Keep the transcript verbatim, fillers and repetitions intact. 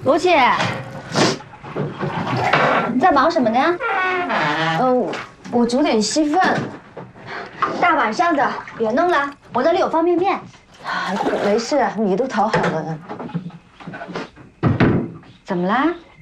罗姐，你在忙什么呢？ 嗯，我煮点稀饭。 大晚上的，别弄了，我那里有方便面。 没事，米都淘好了。 怎么啦？